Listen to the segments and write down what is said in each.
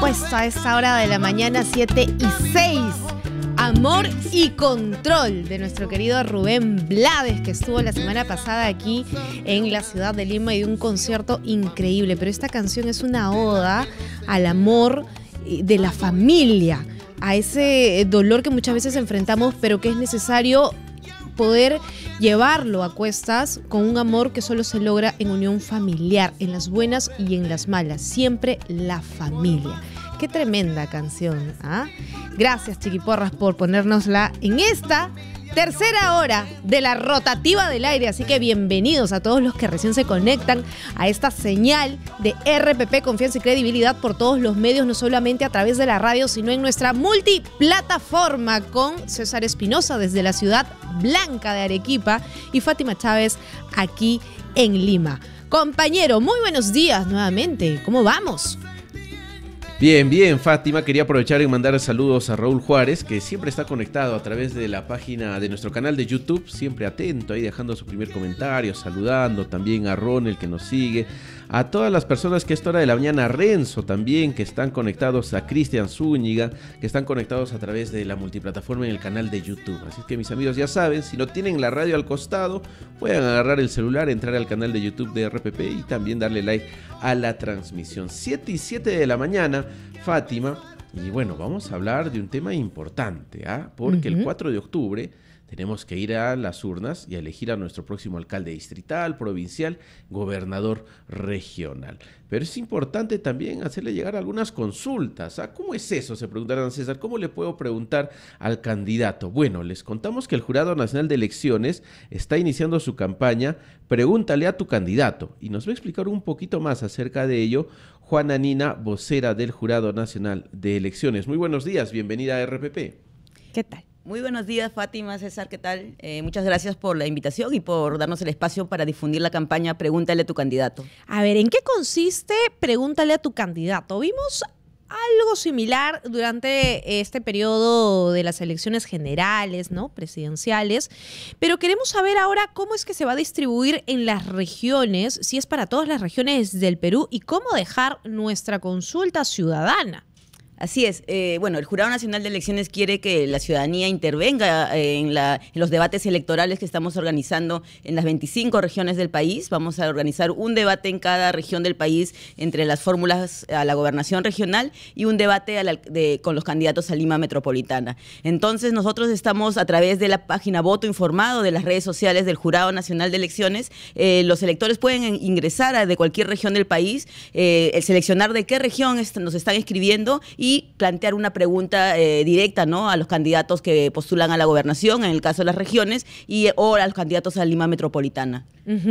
puesto a esta hora de la mañana, 7:06. Amor y Control, de nuestro querido Rubén Blades, que estuvo la semana pasada aquí en la ciudad de Lima y dio un concierto increíble. Pero esta canción es una oda al amor de la familia, a ese dolor que muchas veces enfrentamos, pero que es necesario poder llevarlo a cuestas con un amor que solo se logra en unión familiar, en las buenas y en las malas, siempre la familia. Qué tremenda canción, ¿ah? Gracias, Chiquiporras, por ponérnosla en esta tercera hora de la rotativa del aire. Así que bienvenidos a todos los que recién se conectan a esta señal de RPP, confianza y credibilidad por todos los medios, no solamente a través de la radio, sino en nuestra multiplataforma, con César Espinosa desde la ciudad blanca de Arequipa y Fátima Chávez aquí en Lima. Compañero, muy buenos días nuevamente. ¿Cómo vamos? Bien, bien, Fátima. Quería aprovechar y mandar saludos a Raúl Juárez, que siempre está conectado a través de la página de nuestro canal de YouTube, siempre atento ahí, dejando su primer comentario, saludando también a Ron, el que nos sigue, a todas las personas que a esta hora de la mañana, a Renzo también, que están conectados, a Cristian Zúñiga, que están conectados a través de la multiplataforma en el canal de YouTube. Así que mis amigos ya saben, si no tienen la radio al costado, pueden agarrar el celular, entrar al canal de YouTube de RPP y también darle like a la transmisión. 7:07 de la mañana, Fátima, y bueno, vamos a hablar de un tema importante, porque el 4 de octubre tenemos que ir a las urnas y a elegir a nuestro próximo alcalde distrital, provincial, gobernador regional. Pero es importante también hacerle llegar algunas consultas. ¿Cómo es eso? Se preguntarán, César. ¿Cómo le puedo preguntar al candidato? Bueno, les contamos que el Jurado Nacional de Elecciones está iniciando su campaña Pregúntale a tu candidato. Y nos va a explicar un poquito más acerca de ello Juana Nina, vocera del Jurado Nacional de Elecciones. Muy buenos días, bienvenida a RPP. ¿Qué tal? Muy buenos días, Fátima, César, ¿qué tal? Muchas gracias por la invitación y por darnos el espacio para difundir la campaña Pregúntale a tu candidato. A ver, ¿en qué consiste Pregúntale a tu candidato? Vimos algo similar durante este periodo de las elecciones generales, ¿no? Presidenciales, pero queremos saber ahora cómo es que se va a distribuir en las regiones, si es para todas las regiones del Perú, y cómo dejar nuestra consulta ciudadana. Así es. Bueno, el Jurado Nacional de Elecciones quiere que la ciudadanía intervenga en los debates electorales que estamos organizando en las 25 regiones del país. Vamos a organizar un debate en cada región del país entre las fórmulas a la gobernación regional y un debate con los candidatos a Lima Metropolitana. Entonces, nosotros estamos a través de la página Voto Informado de las redes sociales del Jurado Nacional de Elecciones. Los electores pueden ingresar de cualquier región del país, seleccionar de qué región nos están escribiendo y plantear una pregunta directa, ¿no?, a los candidatos que postulan a la gobernación, en el caso de las regiones, o a los candidatos a Lima Metropolitana.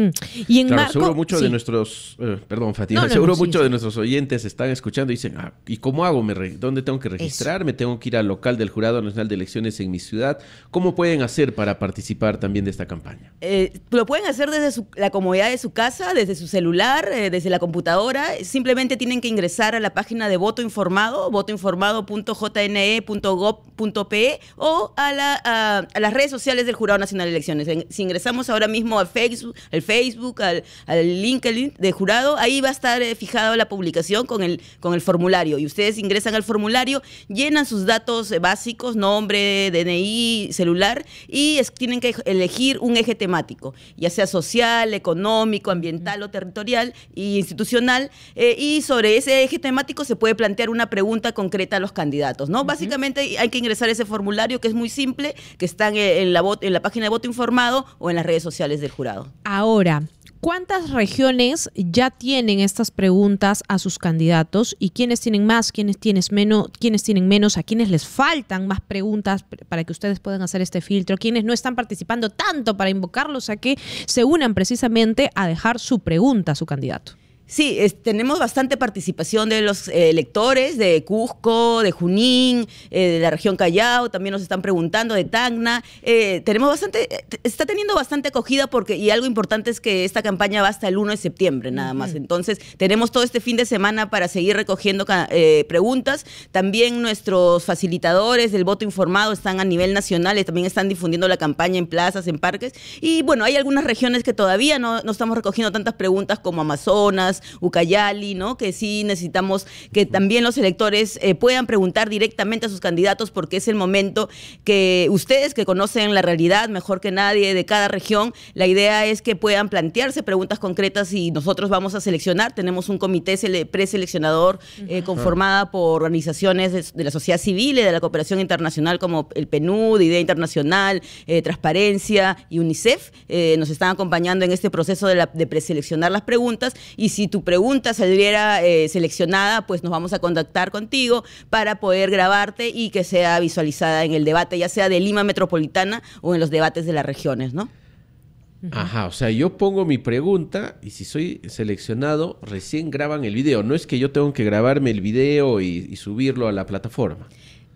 Y en claro, seguro muchos de nuestros, perdón, Fátima, muchos de nuestros oyentes están escuchando y dicen, ¿y cómo hago? ¿Dónde tengo que registrarme? ¿Tengo que ir al local del Jurado Nacional de Elecciones en mi ciudad? ¿Cómo pueden hacer para participar también de esta campaña? Lo pueden hacer desde la comodidad de su casa, desde su celular, desde la computadora. Simplemente tienen que ingresar a la página de Voto Informado, votoinformado.jne.gov.pe, o a las redes sociales del Jurado Nacional de Elecciones. Si ingresamos ahora mismo a Facebook, al LinkedIn de Jurado, ahí va a estar fijada la publicación con el formulario, y ustedes ingresan al formulario, llenan sus datos básicos, nombre, DNI, celular, y tienen que elegir un eje temático, ya sea social, económico, ambiental o territorial e institucional, y sobre ese eje temático se puede plantear una pregunta concreta a los candidatos, ¿no? Básicamente hay que ingresar ese formulario, que es muy simple, que está en la página de Voto Informado o en las redes sociales del Jurado. Ahora, ¿cuántas regiones ya tienen estas preguntas a sus candidatos? ¿Y quiénes tienen más, quiénes tienen menos? ¿A quiénes les faltan más preguntas para que ustedes puedan hacer este filtro? ¿Quiénes no están participando tanto para invocarlos a que se unan precisamente a dejar su pregunta a su candidato? Sí, tenemos bastante participación de los electores de Cusco, de Junín, de la región Callao, también nos están preguntando de Tacna. Tenemos está teniendo bastante acogida y algo importante es que esta campaña va hasta el 1 de septiembre nada más. Entonces, tenemos todo este fin de semana para seguir recogiendo preguntas. También nuestros facilitadores del voto informado están a nivel nacional, también están difundiendo la campaña en plazas, en parques. Y bueno, hay algunas regiones que todavía no estamos recogiendo tantas preguntas como Amazonas, Amazonas, Ucayali, ¿no? Que sí necesitamos que también los electores puedan preguntar directamente a sus candidatos, porque es el momento que ustedes, que conocen la realidad mejor que nadie de cada región, la idea es que puedan plantearse preguntas concretas y nosotros vamos a seleccionar. Tenemos un comité preseleccionador conformada por organizaciones de la sociedad civil y de la cooperación internacional como el PNUD, Idea Internacional, Transparencia y UNICEF. Nos están acompañando en este proceso de preseleccionar las preguntas, y si tu pregunta saliera seleccionada, pues nos vamos a contactar contigo para poder grabarte y que sea visualizada en el debate, ya sea de Lima Metropolitana o en los debates de las regiones, ¿no? Ajá, o sea, yo pongo mi pregunta y si soy seleccionado, recién graban el video. No es que yo tengo que grabarme el video y subirlo a la plataforma.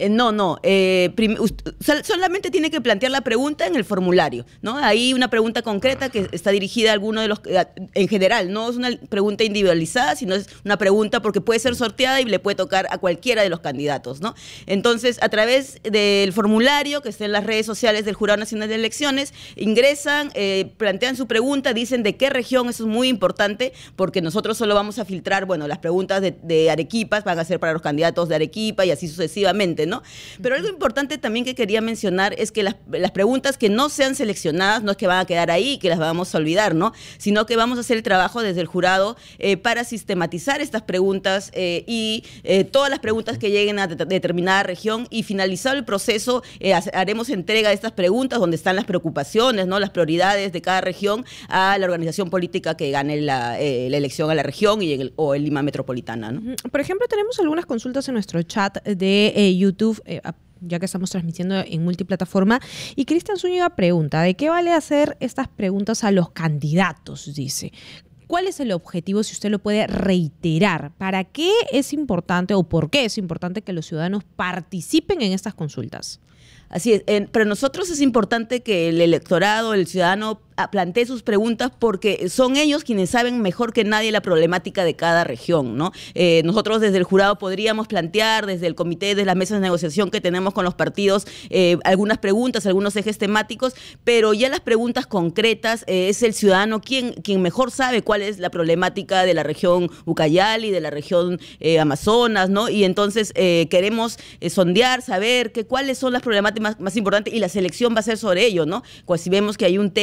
Solamente tiene que plantear la pregunta en el formulario, ¿no? Ahí una pregunta concreta que está dirigida a alguno de los, en general, no es una pregunta individualizada, sino es una pregunta porque puede ser sorteada y le puede tocar a cualquiera de los candidatos, ¿no? Entonces, a través del formulario que está en las redes sociales del Jurado Nacional de Elecciones, ingresan, plantean su pregunta, dicen de qué región. Eso es muy importante porque nosotros solo vamos a filtrar, bueno, las preguntas de Arequipa van a ser para los candidatos de Arequipa y así sucesivamente, ¿no? Pero algo importante también que quería mencionar es que las preguntas que no sean seleccionadas no es que van a quedar ahí y que las vamos a olvidar, ¿no? Sino que vamos a hacer el trabajo desde el jurado para sistematizar estas preguntas y todas las preguntas que lleguen a determinada región, y finalizado el proceso haremos entrega de estas preguntas donde están las preocupaciones, ¿no? Las prioridades de cada región a la organización política que gane la elección a la región o en Lima Metropolitana, ¿no? Por ejemplo, tenemos algunas consultas en nuestro chat de YouTube, ya que estamos transmitiendo en multiplataforma, y Cristian Zúñiga pregunta, ¿de qué vale hacer estas preguntas a los candidatos? Dice, ¿cuál es el objetivo, si usted lo puede reiterar? ¿Para qué es importante o por qué es importante que los ciudadanos participen en estas consultas? Así es, para nosotros es importante que el electorado, el ciudadano, plantee sus preguntas porque son ellos quienes saben mejor que nadie la problemática de cada región, ¿no? Nosotros desde el jurado podríamos plantear, desde el comité, desde las mesas de negociación que tenemos con los partidos, algunas preguntas, algunos ejes temáticos, pero ya las preguntas concretas es el ciudadano quien mejor sabe cuál es la problemática de la región Ucayali, de la región Amazonas, ¿no? Y entonces queremos sondear, saber cuáles son las problemáticas más importantes, y la selección va a ser sobre ello, ¿no? Pues si vemos que hay un tema